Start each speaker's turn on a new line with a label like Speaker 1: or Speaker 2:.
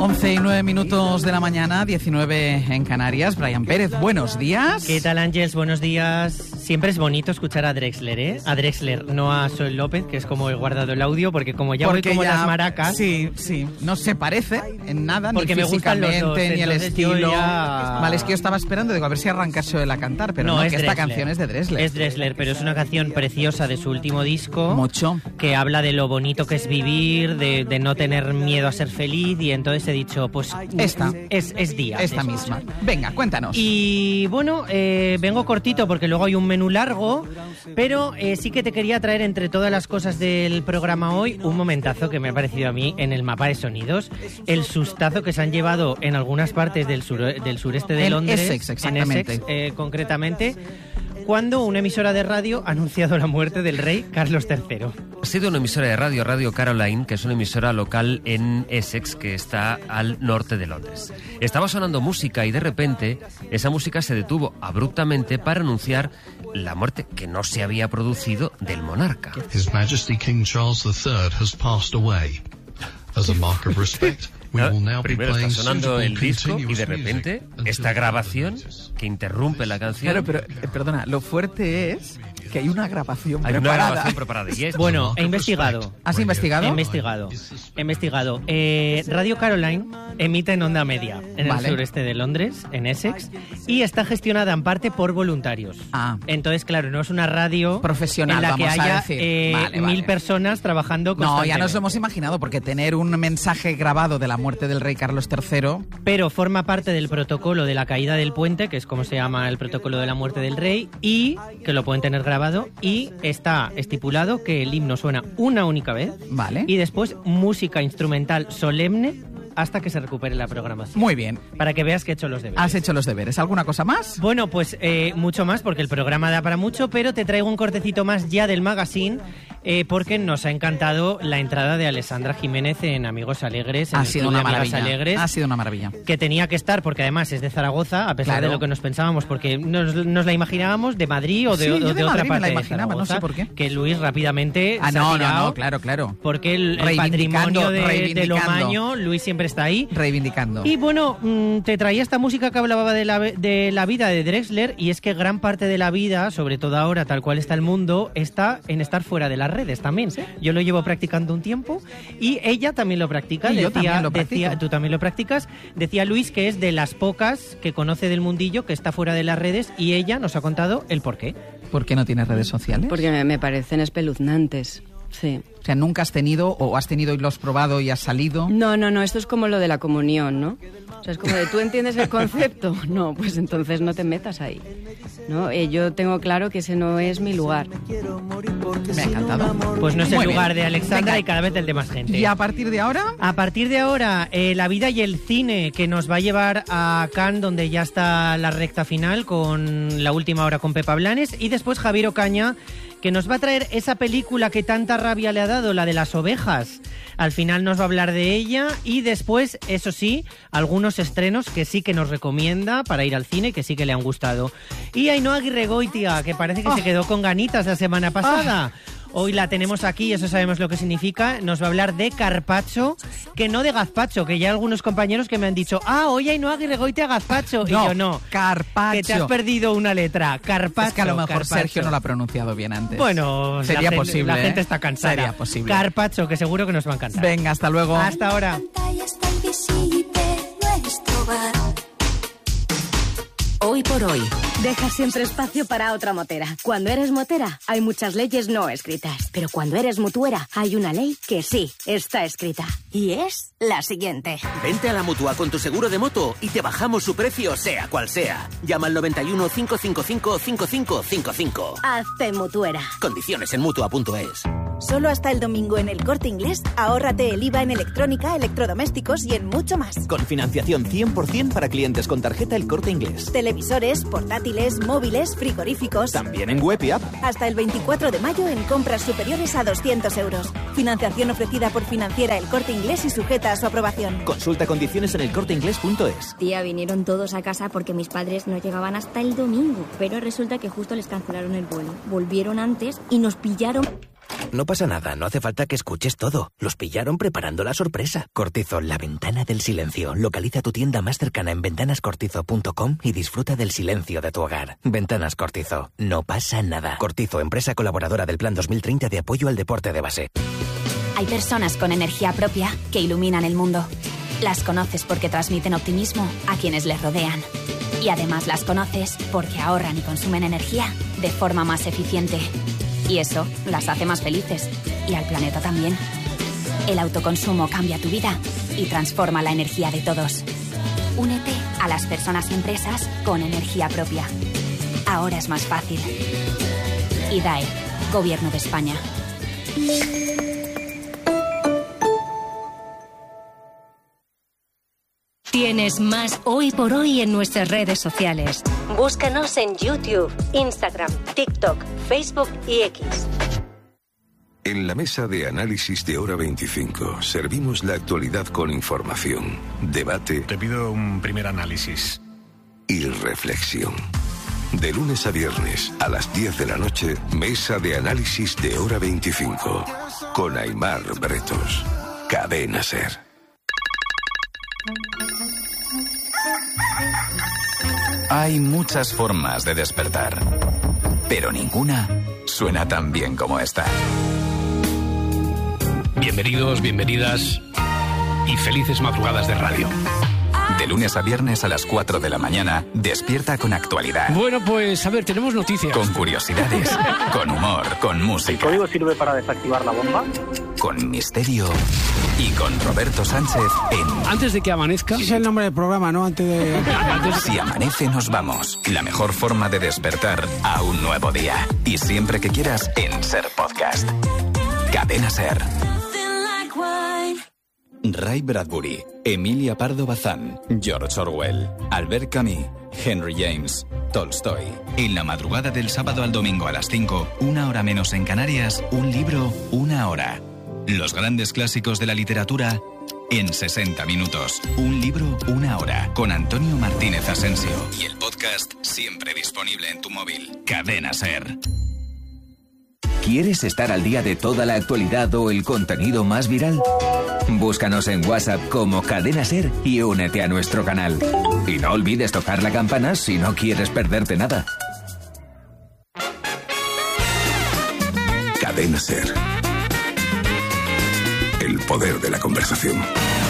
Speaker 1: 11:09 de la mañana, 19 en Canarias. Brian Pérez, buenos días.
Speaker 2: ¿Qué tal, Ángels? Buenos días. Siempre es bonito escuchar a Drexler, ¿eh? A Drexler, no a Sol López, que es como he guardado el audio, porque como ya voy como las maracas...
Speaker 1: Sí, no se parece en nada,
Speaker 2: porque
Speaker 1: ni
Speaker 2: me
Speaker 1: físicamente,
Speaker 2: gustan los dos,
Speaker 1: ni el estilo.
Speaker 2: Ya...
Speaker 1: Vale, es que yo estaba esperando, digo, a ver si arrancase él a cantar, pero no, que
Speaker 2: Drexler.
Speaker 1: esta canción es de Drexler.
Speaker 2: Es Drexler, pero es una canción preciosa de su último disco.
Speaker 1: Mucho.
Speaker 2: Que habla de lo bonito que es vivir, de no tener miedo a ser feliz, y entonces he dicho, pues...
Speaker 1: Esta.
Speaker 2: Es día.
Speaker 1: Esta misma. Venga, cuéntanos.
Speaker 2: Y bueno, vengo cortito porque luego hay un menú largo, pero sí que te quería traer entre todas las cosas del programa hoy un momentazo que me ha parecido a mí en el mapa de sonidos, el sustazo que se han llevado en algunas partes del sureste de Londres,
Speaker 1: Essex, exactamente.
Speaker 2: en Essex, concretamente, cuando una emisora de radio ha anunciado la muerte del rey Carlos III.
Speaker 3: Ha sido una emisora de radio, Radio Caroline, que es una emisora local en Essex, que está al norte de Londres. Estaba sonando música y de repente esa música se detuvo abruptamente para anunciar la muerte que no se había producido del monarca.
Speaker 4: His Majesty King Charles III has passed away. As a mark of respect, we will now be
Speaker 3: Primero está
Speaker 4: playing
Speaker 3: sonando el disco y de
Speaker 4: continuous
Speaker 3: repente
Speaker 4: music
Speaker 3: esta
Speaker 4: until
Speaker 3: grabación
Speaker 4: the notice.
Speaker 3: que interrumpe la canción.
Speaker 1: Claro, pero perdona, lo fuerte es que hay una grabación
Speaker 3: Hay una
Speaker 1: preparada.
Speaker 3: grabación preparada y es...
Speaker 2: Bueno, he investigado.
Speaker 1: ¿Has investigado?
Speaker 2: He investigado. Radio Caroline emite en onda media en
Speaker 1: Vale.
Speaker 2: el sureste de Londres, en Essex, y está gestionada en parte por voluntarios.
Speaker 1: Ah.
Speaker 2: Entonces, claro, no es una radio
Speaker 1: Profesional,
Speaker 2: en la que
Speaker 1: vamos a
Speaker 2: haya
Speaker 1: decir. Vale,
Speaker 2: 1000 personas trabajando
Speaker 1: No,
Speaker 2: constantemente.
Speaker 1: ya nos lo hemos imaginado, porque tener un mensaje grabado de la muerte del rey Carlos III...
Speaker 2: Pero forma parte del protocolo de la caída del puente, que es como se llama el protocolo de la muerte del rey, y que lo pueden tener grabado, y está estipulado que el himno suena una única vez,
Speaker 1: Vale.
Speaker 2: y después música instrumental solemne hasta que se recupere la programación.
Speaker 1: Muy bien.
Speaker 2: Para que veas que he hecho los deberes.
Speaker 1: ¿Has hecho los deberes? ¿Alguna cosa más?
Speaker 2: Bueno, pues mucho más, porque el programa da para mucho, pero te traigo un cortecito más ya del magazine, porque nos ha encantado la entrada de Alessandra Jiménez en Amigos Alegres, en
Speaker 1: Ha
Speaker 2: el
Speaker 1: sido
Speaker 2: Club
Speaker 1: una
Speaker 2: de Amigas
Speaker 1: maravilla.
Speaker 2: Alegres,
Speaker 1: Ha sido una maravilla.
Speaker 2: que tenía que estar, porque además es de Zaragoza, a pesar
Speaker 1: Claro.
Speaker 2: de lo que nos pensábamos, porque nos la imaginábamos de Madrid o de,
Speaker 1: Sí,
Speaker 2: o
Speaker 1: yo
Speaker 2: de
Speaker 1: de
Speaker 2: otra
Speaker 1: Madrid me
Speaker 2: parte
Speaker 1: la
Speaker 2: de
Speaker 1: imaginaba, no sé
Speaker 2: Zaragoza,
Speaker 1: por qué.
Speaker 2: que Luis rápidamente se ha
Speaker 1: No,
Speaker 2: tirado,
Speaker 1: claro.
Speaker 2: porque el
Speaker 1: Reivindicando,
Speaker 2: patrimonio de
Speaker 1: reivindicando.
Speaker 2: Lomaño, Luis siempre está ahí.
Speaker 1: Reivindicando.
Speaker 2: Y bueno, te traía esta música que hablaba de la vida de Drexler, y es que gran parte de la vida, sobre todo ahora tal cual está el mundo, está en estar fuera de las redes también. ¿Sí? Yo lo llevo practicando un tiempo y ella también lo practica.
Speaker 1: Y yo también lo practico.
Speaker 2: Tú también lo practicas. Decía Luis que es de las pocas que conoce del mundillo que está fuera de las redes, y ella nos ha contado el porqué.
Speaker 1: ¿Por qué no tienes redes sociales?
Speaker 5: Porque me parecen espeluznantes, sí.
Speaker 1: O sea, ¿nunca has tenido o has tenido y lo has probado y has salido?
Speaker 5: No, esto es como lo de la comunión, ¿no? O sea, es como de, ¿tú entiendes el concepto? No, pues entonces no te metas ahí, ¿no? Yo tengo claro que ese no es mi lugar.
Speaker 1: Me ha encantado.
Speaker 2: Pues no es
Speaker 1: Muy
Speaker 2: el
Speaker 1: bien.
Speaker 2: lugar de Alexandra.
Speaker 1: Venga.
Speaker 2: Y cada vez el de más gente.
Speaker 1: ¿Y a partir de ahora?
Speaker 2: A partir de ahora, la vida y el cine, que nos va a llevar a Cannes, donde ya está la recta final con La Última Hora con Pepa Blanes, y después Javier Ocaña, que nos va a traer esa película que tanta rabia le ha dado, la de las ovejas. Al final nos va a hablar de ella, y después, eso sí, algunos estrenos que sí que nos recomienda para ir al cine, que sí que le han gustado. Y Ainhoa Aguirregoitia, que parece que se quedó con ganitas la semana pasada. Hoy la tenemos aquí, eso sabemos lo que significa. Nos va a hablar de carpaccio, que no de gazpacho, que ya hay algunos compañeros que me han dicho, hoy Ainhoa Aguirregoitia gazpacho. Y yo no.
Speaker 1: Carpaccio.
Speaker 2: Que te has perdido una letra. Carpaccio.
Speaker 1: Es que a lo mejor
Speaker 2: carpaccio.
Speaker 1: Sergio no lo ha pronunciado bien antes.
Speaker 2: Bueno,
Speaker 1: sería
Speaker 2: la
Speaker 1: posible.
Speaker 2: La gente
Speaker 1: ¿eh?
Speaker 2: está cansada.
Speaker 1: Sería posible.
Speaker 2: Carpaccio, que seguro que nos va a encantar.
Speaker 1: Venga, hasta luego.
Speaker 2: Hasta ahora.
Speaker 6: Pantalla está invisible nuestro hogar. Hoy por hoy.
Speaker 7: Deja siempre espacio para otra motera. Cuando eres motera, hay muchas leyes no escritas. Pero cuando eres mutuera, hay una ley que sí está escrita.
Speaker 6: Y es la siguiente.
Speaker 8: Vente a la Mutua con tu seguro de moto y te bajamos su precio, sea cual sea. Llama al 91 555 5555.
Speaker 7: Hazte mutuera.
Speaker 8: Condiciones en Mutua.es.
Speaker 9: Solo hasta el domingo en El Corte Inglés, ahórrate el IVA en electrónica, electrodomésticos y en mucho más.
Speaker 10: Con financiación 100% para clientes con tarjeta El Corte Inglés.
Speaker 9: Televisores, portátiles, móviles, frigoríficos.
Speaker 10: También en web y app.
Speaker 9: Hasta el 24 de mayo en compras superiores a 200 euros. Financiación ofrecida por Financiera El Corte Inglés y sujeta a su aprobación.
Speaker 10: Consulta condiciones en elcorteinglés.es.
Speaker 11: Tía, vinieron todos a casa porque mis padres no llegaban hasta el domingo. Pero resulta que justo les cancelaron el vuelo. Volvieron antes y nos pillaron...
Speaker 12: No pasa nada, no hace falta que escuches todo. Los pillaron preparando la sorpresa. Cortizo, la ventana del silencio. Localiza tu tienda más cercana en ventanascortizo.com y disfruta del silencio de tu hogar. Ventanas Cortizo. No pasa nada. Cortizo, empresa colaboradora del Plan 2030 de apoyo al deporte de base.
Speaker 13: Hay personas con energía propia que iluminan el mundo. Las conoces porque transmiten optimismo a quienes les rodean. Y además las conoces porque ahorran y consumen energía de forma más eficiente. Y eso las hace más felices. Y al planeta también. El autoconsumo cambia tu vida y transforma la energía de todos. Únete a las personas y empresas con energía propia. Ahora es más fácil. IDAE, Gobierno de España.
Speaker 14: Tienes más Hoy por Hoy en nuestras redes sociales. Búscanos en YouTube, Instagram, TikTok, Facebook y X.
Speaker 15: En la mesa de análisis de Hora 25 servimos la actualidad con información, debate. Te pido un primer análisis. Y reflexión. De lunes a viernes a las 10 de la noche, mesa de análisis de Hora 25 con Aimar Bretos. Cadena SER.
Speaker 16: Hay muchas formas de despertar, pero ninguna suena tan bien como esta.
Speaker 17: Bienvenidos, bienvenidas y felices madrugadas de radio.
Speaker 16: De lunes a viernes a las 4 de la mañana, despierta con actualidad.
Speaker 17: Bueno, pues a ver, tenemos noticias.
Speaker 16: Con curiosidades, con humor, con música.
Speaker 18: ¿El código sirve para desactivar la bomba?
Speaker 16: Con misterio y con Roberto Sánchez en...
Speaker 17: Antes de que amanezca...
Speaker 19: Ese es el nombre del programa, ¿no? Antes de...
Speaker 16: Si amanece nos vamos. La mejor forma de despertar a un nuevo día. Y siempre que quieras en SER Podcast. Cadena SER. Ray Bradbury, Emilia Pardo Bazán, George Orwell, Albert Camus, Henry James, Tolstoy. En la madrugada del sábado al domingo a las 5, 1 hora menos en Canarias, un libro, 1 hora. Los grandes clásicos de la literatura en 60 minutos. Un libro, 1 hora. Con Antonio Martínez Asensio. Y el podcast siempre disponible en tu móvil. Cadena SER.
Speaker 20: ¿Quieres estar al día de toda la actualidad o el contenido más viral? Búscanos en WhatsApp como Cadena SER y únete a nuestro canal. Y no olvides tocar la campana si no quieres perderte nada.
Speaker 15: Cadena SER. El poder de la conversación.